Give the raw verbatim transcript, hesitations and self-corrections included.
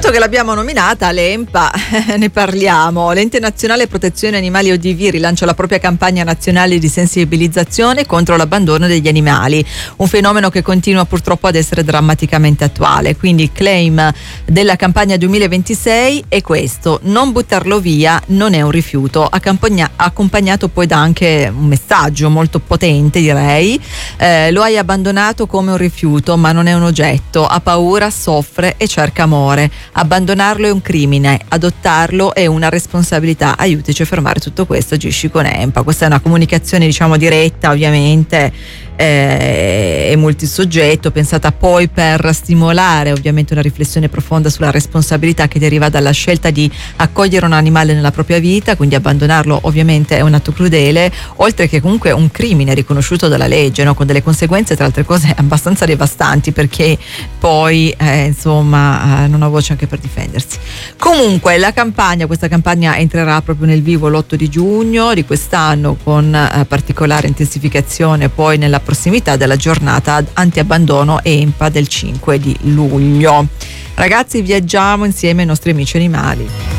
Visto che l'abbiamo nominata, l'ENPA, ne parliamo. L'Ente Nazionale Protezione Animali O D V rilancia la propria campagna nazionale di sensibilizzazione contro l'abbandono degli animali, un fenomeno che continua purtroppo ad essere drammaticamente attuale. Quindi il claim della campagna duemilaventisei è questo: non buttarlo via non è un rifiuto, accompagna- accompagnato poi da anche un messaggio molto potente, direi. Eh, lo hai abbandonato come un rifiuto, ma non è un oggetto, ha paura, soffre e cerca amore. Abbandonarlo è un crimine, adottarlo è una responsabilità. Aiutici a fermare tutto questo, agisci con ENPA. Questa è una comunicazione, diciamo, diretta, ovviamente, eh, e multisoggetto, pensata poi per stimolare ovviamente una riflessione profonda sulla responsabilità che deriva dalla scelta di accogliere un animale nella propria vita. Quindi abbandonarlo ovviamente è un atto crudele, oltre che comunque un crimine riconosciuto dalla legge, no? Con delle conseguenze, tra altre cose, abbastanza devastanti, perché poi eh, insomma eh, non ha voce anche per difendersi. Comunque la campagna, questa campagna entrerà proprio nel vivo l'otto di giugno di quest'anno, con eh, particolare intensificazione poi nella prossimità della giornata anti-abbandono ENPA del cinque di luglio. Ragazzi, viaggiamo insieme ai nostri amici animali.